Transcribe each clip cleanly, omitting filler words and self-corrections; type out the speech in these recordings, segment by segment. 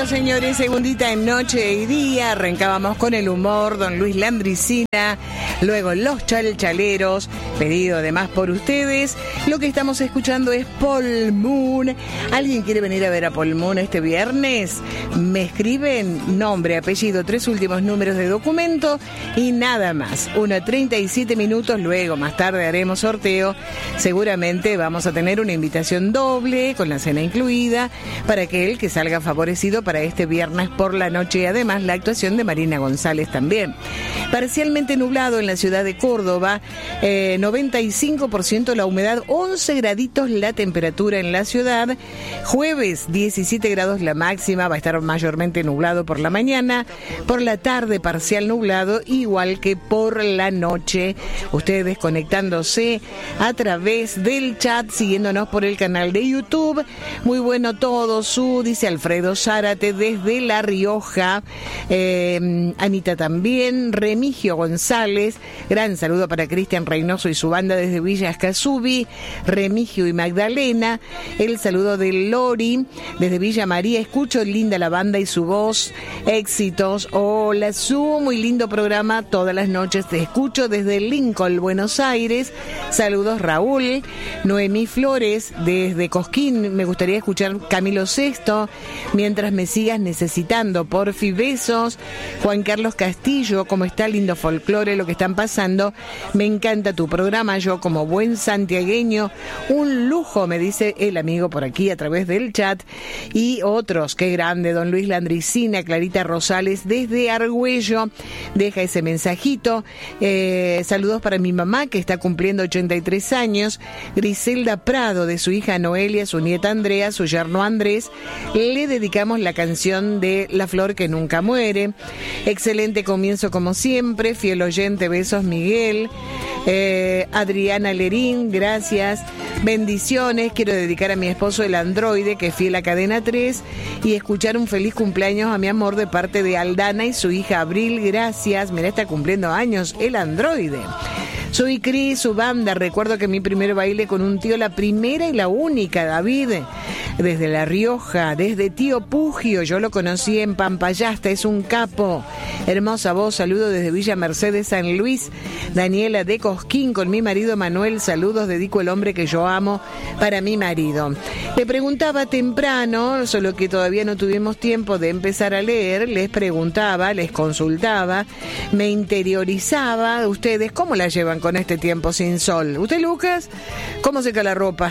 Bueno, señores, segundita en Noche y Día. Arrancábamos con el humor, don Luis Landricina. Luego los chalchaleros, pedido además por ustedes. Lo que estamos escuchando es Paul Moon. ¿Alguien quiere venir a ver a Paul Moon este viernes? Me escriben nombre, apellido, 3 últimos números de documento y nada más. 1:37 minutos, luego más tarde haremos sorteo. Seguramente vamos a tener una invitación doble con la cena incluida para aquel que salga favorecido para este viernes por la noche y además la actuación de Marina González también. Parcialmente nublado en la ciudad de Córdoba, 95% la humedad, 11 graditos la temperatura en la ciudad. Jueves 17 grados la máxima, va a estar mayormente nublado por la mañana, por la tarde parcial nublado, igual que por la noche. Ustedes conectándose a través del chat, siguiéndonos por el canal de YouTube. Muy bueno todo, dice Alfredo Zárate desde La Rioja, Anita también, Remigio González, gran saludo para Cristian Reynoso y su banda desde Villa Escazubí, Remigio y Magdalena, el saludo de Lori desde Villa María, escucho linda la banda y su voz, éxitos, hola Su, muy lindo programa, todas las noches te escucho desde Lincoln, Buenos Aires, saludos Raúl, Noemí Flores desde Cosquín, me gustaría escuchar Camilo Sexto, mientras me sigas necesitando, porfi, besos. Juan Carlos Castillo, ¿cómo está? Lindo folclore lo que están pasando, me encanta tu programa, yo como buen santiagueño, un lujo, me dice el amigo por aquí a través del chat, y otros, qué grande, don Luis Landricina, Clarita Rosales desde Argüello, deja ese mensajito, saludos para mi mamá que está cumpliendo 83 años, Griselda Prado de su hija Noelia, su nieta Andrea, su yerno Andrés, le dedicamos la canción de La Flor que Nunca Muere. Excelente comienzo como siempre, fiel oyente, besos Miguel, Adriana Lerín, gracias, bendiciones, quiero dedicar a mi esposo el androide que es fiel a Cadena 3 y escuchar un feliz cumpleaños a mi amor de parte de Aldana y su hija Abril, gracias, mira, está cumpliendo años el androide. Soy Cris, su banda, recuerdo que mi primer baile con un tío, la primera y la única, David, desde La Rioja, desde Tío Pugio, yo lo conocí en Pampayasta, es un capo, hermosa voz, saludo desde Villa Mercedes, San Luis, Daniela de Cosquín, con mi marido Manuel, saludos, dedico el hombre que yo amo para mi marido. Le preguntaba temprano, solo que todavía no tuvimos tiempo de empezar a leer, les preguntaba, les consultaba, me interiorizaba, ustedes, ¿cómo la llevan con este tiempo sin sol? ¿Usted, Lucas? ¿Cómo seca la ropa?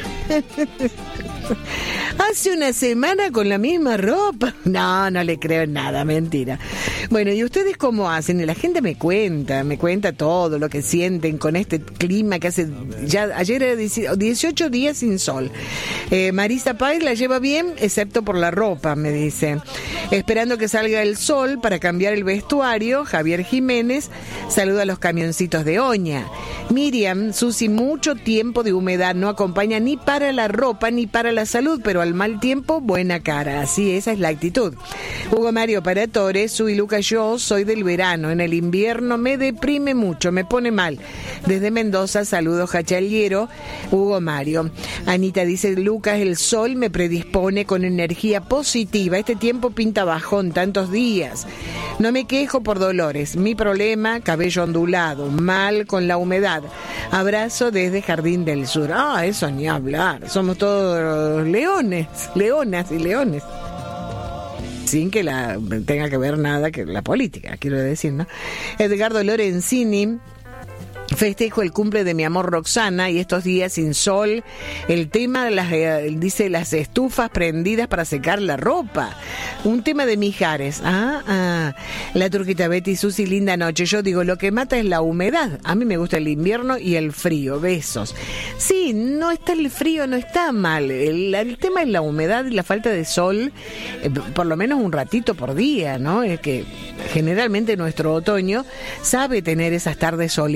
Hace una semana con la misma ropa. No le creo nada, mentira. Bueno, ¿y ustedes cómo hacen? La gente me cuenta todo lo que sienten con este clima que hace, ya ayer era 18 días sin sol. Marisa Páez la lleva bien, excepto por la ropa, me dice. Esperando que salga el sol para cambiar el vestuario, Javier Jiménez, saluda a los camioncitos de Oña. Miriam, Susi, mucho tiempo de humedad no acompaña ni para la ropa ni para la salud, pero al mal tiempo, buena cara. Así, esa es la actitud. Hugo Mario para Torres, Su y Lucas, yo soy del verano. En el invierno me deprime mucho, me pone mal. Desde Mendoza, saludos Jachaliero, Hugo Mario. Anita dice, Lucas, el sol me predispone con energía positiva. Este tiempo pinta bajón, tantos días. No me quejo por dolores. Mi problema, cabello ondulado, mal con la humedad. Abrazo desde Jardín del Sur. Eso ni hablar. Somos todos leones, leonas y leones. Sin que tenga que ver nada que la política, quiero decir, ¿no? Edgardo Lorenzini, festejo el cumple de mi amor Roxana y estos días sin sol, el tema de dice las estufas prendidas para secar la ropa, un tema de Mijares. La turquita Betty, Susi, linda noche. Yo digo, lo que mata es la humedad. A mí me gusta el invierno y el frío. Besos. Sí, no está el frío, no está mal. El tema es la humedad y la falta de sol, por lo menos un ratito por día, ¿no? Es que generalmente nuestro otoño sabe tener esas tardes soleaditas,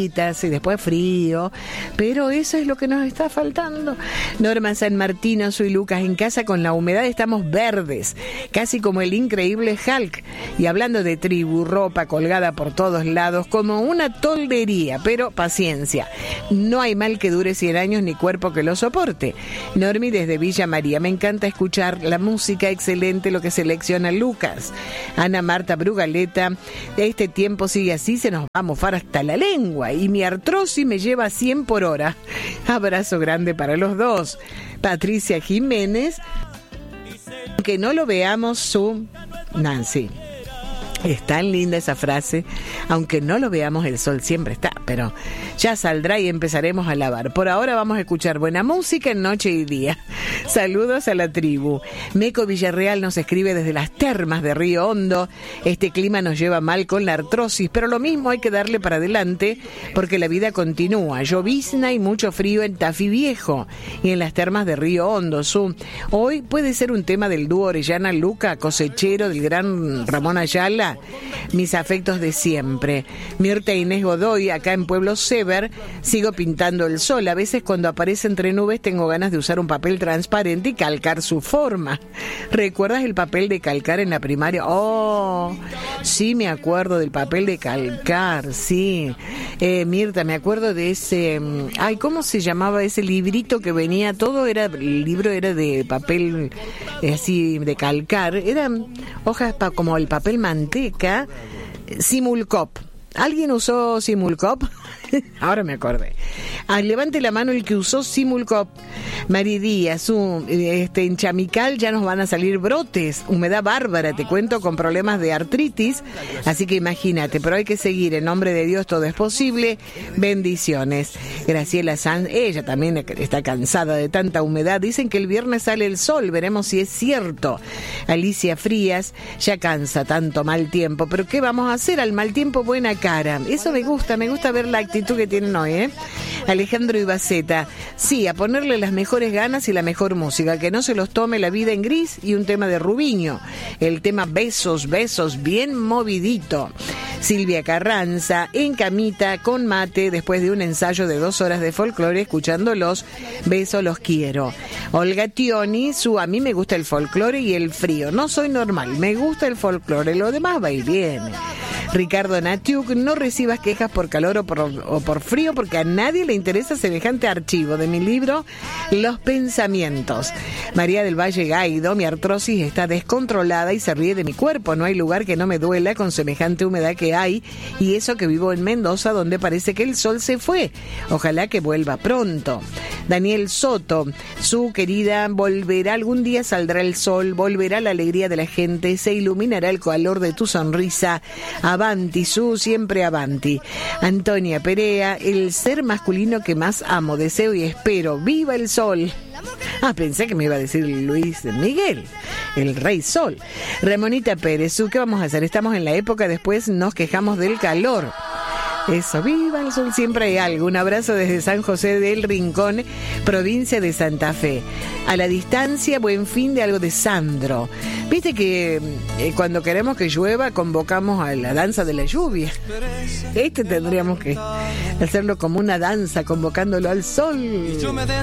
helitas y después frío, pero eso es lo que nos está faltando. Norma San Martino, soy Lucas. En casa con la humedad estamos verdes, casi como el increíble Hulk. Y hablando de tribu, ropa colgada por todos lados, como una toldería, pero paciencia. No hay mal que dure 100 años ni cuerpo que lo soporte. Normi desde Villa María, me encanta escuchar la música, excelente lo que selecciona Lucas. Ana Marta Brugaleta, este tiempo sigue así, se nos va a mofar hasta la lengua y mi artrosis me lleva a 100 por hora. Abrazo grande para los dos. Patricia Jiménez, que no lo veamos su Nancy. Es tan linda esa frase, aunque no lo veamos el sol siempre está, pero ya saldrá y empezaremos a lavar. Por ahora vamos a escuchar buena música en noche y día. Saludos a la tribu. Meco Villarreal nos escribe desde las termas de Río Hondo. Este clima nos lleva mal con la artrosis, pero lo mismo hay que darle para adelante porque la vida continúa. Llovizna y mucho frío en Tafí Viejo y en las termas de Río Hondo. Hoy puede ser un tema del dúo Orellana Luca, cosechero del gran Ramón Ayala. Mis afectos de siempre. Mirta Inés Godoy, acá en Pueblo Sever, sigo pintando el sol. A veces cuando aparece entre nubes tengo ganas de usar un papel transparente y calcar su forma. ¿Recuerdas el papel de calcar en la primaria? Oh, sí, me acuerdo del papel de calcar, sí. Mirta, me acuerdo de ese... Ay, ¿cómo se llamaba ese librito que venía? El libro era de papel así, de calcar. Eran hojas como el papel manteca. Simulcop. ¿Alguien usó Simulcop? Ahora me acordé. Levante la mano el que usó Simulcop. Mari Díaz, en Chamical ya nos van a salir brotes, humedad bárbara, te cuento, con problemas de artritis, así que imagínate, pero hay que seguir, en nombre de Dios todo es posible. Bendiciones. Graciela Sanz, ella también está cansada de tanta humedad, dicen que el viernes sale el sol, veremos si es cierto. Alicia Frías, ya cansa tanto mal tiempo, pero ¿qué vamos a hacer? Al mal tiempo buena cara. Eso me gusta ver la actitud que tienen hoy, Alejandro Ibaceta, sí, a ponerle las mejores ganas y la mejor música, que no se los tome la vida en gris, y un tema de Rubiño, el tema Besos, bien movidito. Silvia Carranza, en camita, con mate, después de un ensayo de 2 horas de folclore, escuchándolos, beso, los quiero. Olga Tioni, a mí me gusta el folclore y el frío, no soy normal, me gusta el folclore, lo demás va y viene. Ricardo Natiuk, no recibas quejas por calor o por frío, porque a nadie le interesa semejante archivo de mi libro Los Pensamientos. María del Valle Gaido, mi artrosis está descontrolada y se ríe de mi cuerpo, no hay lugar que no me duela con semejante humedad que hay, y eso que vivo en Mendoza, donde parece que el sol se fue, ojalá que vuelva pronto. Daniel Soto, su querida, volverá algún día, saldrá el sol, volverá la alegría de la gente, se iluminará el color de tu sonrisa. Avanti, siempre avanti. Antonia Perea, el ser masculino que más amo, deseo y espero. ¡Viva el sol! Pensé que me iba a decir Luis Miguel, el rey sol. Ramonita Pérez, ¿qué vamos a hacer? Estamos en la época, después nos quejamos del calor. Eso, viva el sol, siempre hay algo. Un abrazo desde San José del Rincón, provincia de Santa Fe. A la distancia, buen fin de algo de Sandro. Viste que cuando queremos que llueva, convocamos a la danza de la lluvia. Tendríamos que hacerlo como una danza, convocándolo al sol.